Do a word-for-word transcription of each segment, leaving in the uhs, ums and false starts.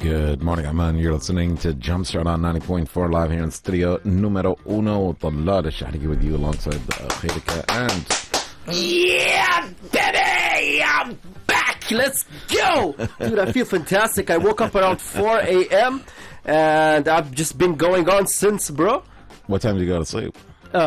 Good morning, Aman. You're listening to Jumpstart on ninety point four live here in studio numero uno. Talal Shahriqi with you alongside uh, Khairika and... Yeah, baby! I'm back! Let's go! Dude, I feel fantastic. I woke up around four a.m. and I've just been going on since, bro. What time did you go to sleep?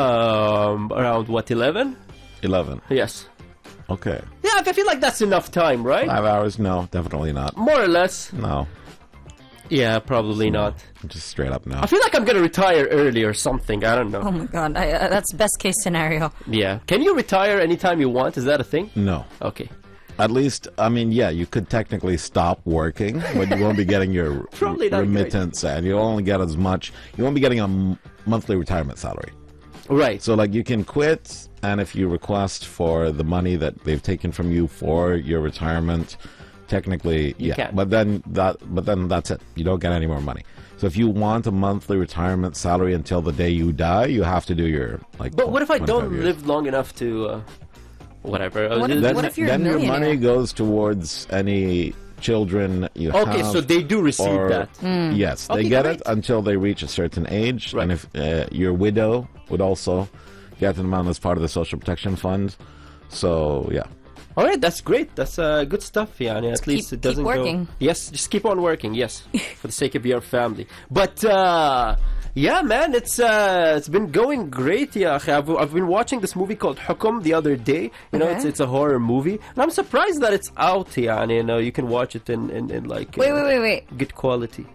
Um, around, what, eleven? eleven. Yes. Okay. Yeah, I feel like that's enough time, right? Five hours? No, definitely not. More or less. No. Yeah, probably not. Just straight up no. I feel like I'm gonna retire early or something. I don't know. Oh my god, I, uh, that's best case scenario. Yeah. Can you retire anytime you want? Is that a thing? No. Okay. At least, I mean, yeah, you could technically stop working, but you won't be getting your Probably not remittance, and you'll only get as much. You won't be getting a m- monthly retirement salary. Right. So, like, you can quit, and if you request for the money that they've taken from you for your retirement, technically, You yeah. can. But then that, but then that's it. You don't get any more money. So, if you want a monthly retirement salary until the day you die, you have to do your like. But what if I don't twenty-five years. live long enough to, uh, whatever? What if- Then, what if you're a then your millionaire? money goes towards any children you have. Okay, so they do receive or- that. Yes, they Okay, get great. it until they reach a certain age. Right. And if uh, your widow would also get an amount as part of the social protection fund. So, yeah. All right, that's great. That's uh, good stuff, yeah. At keep- least it keep doesn't working. go. Yes, just keep on working. Yes, for the sake of your family. But uh, yeah, man, it's uh, it's been going great. Yeah, I've, I've been watching this movie called Hukum the other day. You know, Okay. it's it's a horror movie, and I'm surprised that it's out. Yeah, and you know, you can watch it in in, in like Wait, uh, wait, wait, wait. good quality.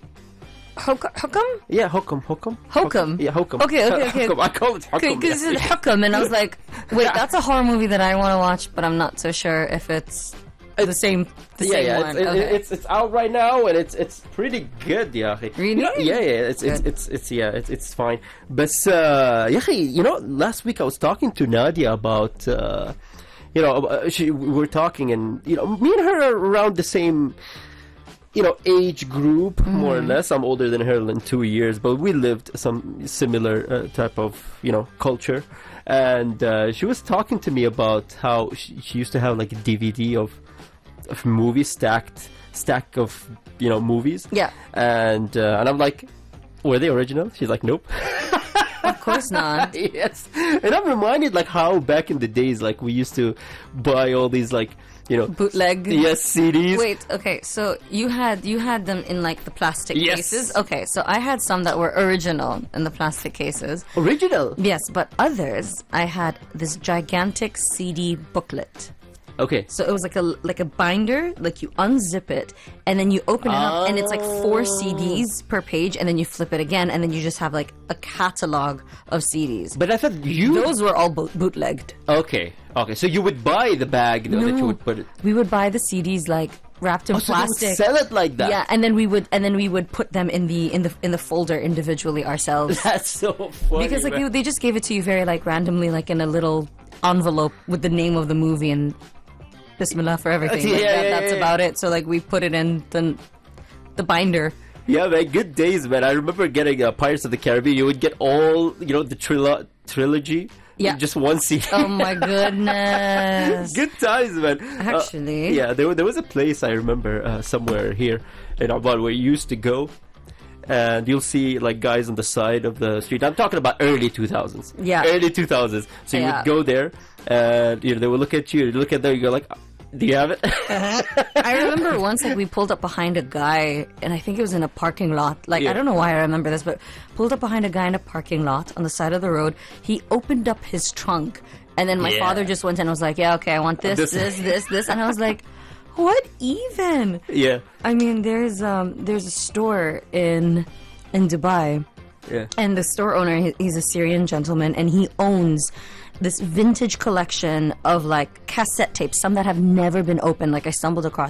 Huk- Hukum? Yeah, Hukum, Hukum, Hokum? Yeah, Hukum. Okay, okay, okay. Hukum. I call it Hukum. Because yeah. it's Hukum, and I was like, wait, that's a horror movie that I want to watch, but I'm not so sure if it's the same, the yeah, same yeah, one. It's, it- Okay. it's it's out right now, and it's it's pretty good, yeah. Really? You know, yeah, yeah. It's it's, Good. it's it's yeah, it's it's fine. But uh, yeah, you know, last week I was talking to Nadia about, uh, you know, uh, she we were talking, and you know, me and her are around the same, you know, age group, more or less. I'm older than her in two years, but we lived some similar uh, type of, you know, culture. And uh, she was talking to me about how she, she used to have like a D V D of of movies stacked, stack of, you know, movies. Yeah. And uh, and I'm like, were they original? She's like, nope. Of course not. Yes. And I'm reminded like how back in the days, like we used to buy all these like, you know, Bootleg. yes, C Ds. Wait, okay, so you had you had them in like the plastic Yes. cases? Okay, so I had some that were original in the plastic cases. Original. Yes, but others, I had this gigantic C D booklet. Okay. So it was like a like a binder, like you unzip it, and then you open it up, and it's like four C Ds per page, and then you flip it again, and then you just have like a catalog of C Ds. But I thought you. Those were all bo- bootlegged. Okay. Okay. So you would buy the bag though, that you No. would put it. We would buy the C Ds like wrapped in Oh, so they would plastic. sell it like that. Yeah, and then we would and then we would put them in the in the in the folder individually ourselves. That's so funny. Because like man. you, they just gave it to you very like randomly, like in a little envelope with the name of the movie and Bismillah for everything. Yeah, Like, that- yeah, that's yeah. about it. So like we put it in the the binder. Yeah, man, good days, man. I remember getting uh, Pirates of the Caribbean. You would get all, you know, the trilo- trilogy. Yeah. in just one C D. Oh my goodness. Good times, man. Uh, Actually. yeah, there, wa- there was a place I remember uh, somewhere here in Aban where you used to go, and you'll see like guys on the side of the street. I'm talking about early two thousands. Yeah. Early two thousands. So you Yeah. would go there, and you know they would look at you. You look at them. You go like, "Do you have it?" I remember once like we pulled up behind a guy, and I think it was in a parking lot. Like Yeah. I don't know why I remember this, but pulled up behind a guy in a parking lot on the side of the road. He opened up his trunk, and then my Yeah. father just went in and was like, "Yeah, okay, I want this, This- this, this, this," and I was like, "What even?" yeah. I mean, there's um there's a store in in Dubai, Yeah. and the store owner he- he's a Syrian gentleman, and he owns this vintage collection of like cassette tapes, some that have never been opened. Like I stumbled across